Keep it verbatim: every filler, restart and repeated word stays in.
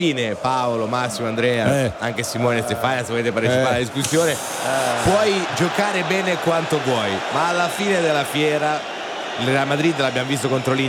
fine, Paolo, Massimo, Andrea, Eh. anche Simone, Stefania, se volete partecipare Eh. alla discussione, puoi giocare bene quanto vuoi, ma alla fine della fiera il Real Madrid l'abbiamo visto contro l'Inter